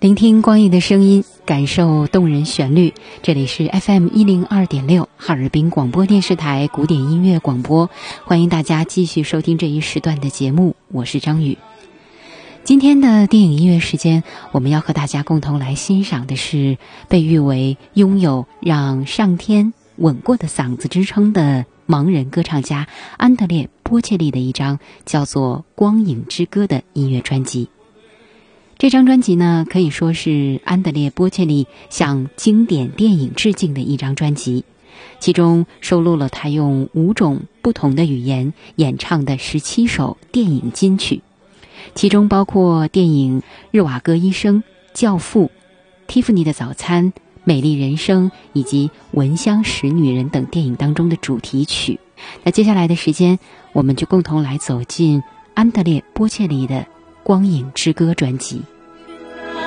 聆听光影的声音，感受动人旋律。这里是 FM102.6 哈尔滨广播电视台古典音乐广播，欢迎大家继续收听这一时段的节目，我是张宇。今天的电影音乐时间，我们要和大家共同来欣赏的是被誉为拥有让上天吻过的嗓子之称的盲人歌唱家安德烈·波切利的一张叫做《光影之歌》的音乐专辑。这张专辑呢，可以说是安德烈·波切利向经典电影致敬的一张专辑，其中收录了他用5种不同的语言演唱的17首电影金曲，其中包括电影《日瓦戈医生》、《教父》、《蒂芙尼的早餐》、《美丽人生》以及《闻香识女人》等电影当中的主题曲。那接下来的时间，我们就共同来走进安德烈·波切利的《光影之歌》专辑。